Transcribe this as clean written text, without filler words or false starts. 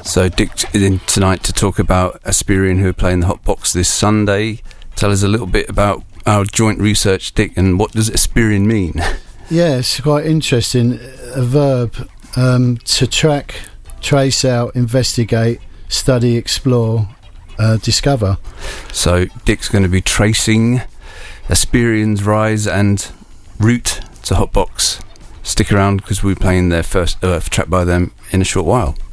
So Dick's in tonight to talk about Asperian, who are playing the Hot Box this Sunday. Tell us a little bit about our joint research, Dick, and what does Asperian mean? Yeah, it's quite interesting. A verb, to track, trace out, investigate, study, explore, discover. So Dick's going to be tracing Asperian's rise and route to Hot Box. Stick around because we'll be playing their first track by them in a short while.